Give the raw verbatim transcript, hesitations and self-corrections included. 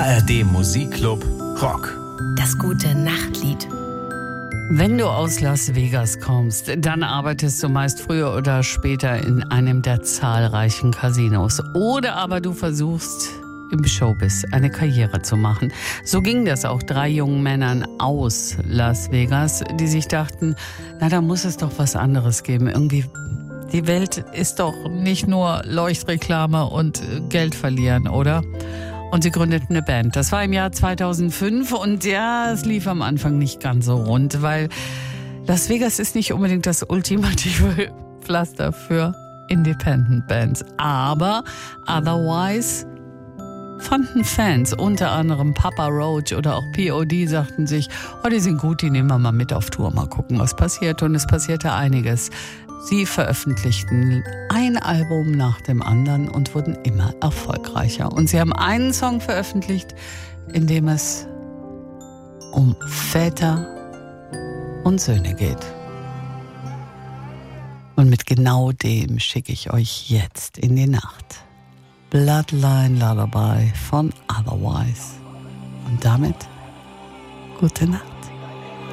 R D Musikclub Rock. Das gute Nachtlied. Wenn du aus Las Vegas kommst, dann arbeitest du meist früher oder später in einem der zahlreichen Casinos. Oder aber du versuchst im Showbiz eine Karriere zu machen. So ging das auch drei jungen Männern aus Las Vegas, die sich dachten, na, da muss es doch was anderes geben. Irgendwie, die Welt ist doch nicht nur Leuchtreklame und Geld verlieren, oder? Und sie gründeten eine Band. Das war im Jahr zweitausendfünf und ja, es lief am Anfang nicht ganz so rund, weil Las Vegas ist nicht unbedingt das ultimative Pflaster für Independent Bands. Aber otherwise fanden Fans, unter anderem Papa Roach oder auch P O D, sagten sich, oh, die sind gut, die nehmen wir mal mit auf Tour, mal gucken, was passiert. Und es passierte einiges. Sie veröffentlichten ein Album nach dem anderen und wurden immer erfolgreicher. Und sie haben einen Song veröffentlicht, in dem es um Väter und Söhne geht. Und mit genau dem schicke ich euch jetzt in die Nacht. Bloodline Lullaby von Otherwise. Und damit gute Nacht.